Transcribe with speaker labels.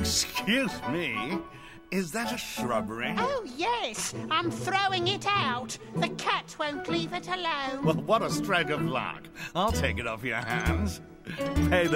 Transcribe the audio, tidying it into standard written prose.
Speaker 1: Excuse me. Is that a shrubbery?
Speaker 2: Oh, yes. I'm throwing it out. The cat won't leave it alone.
Speaker 1: Well, what a stroke of luck. I'll take it off your hands. Pay the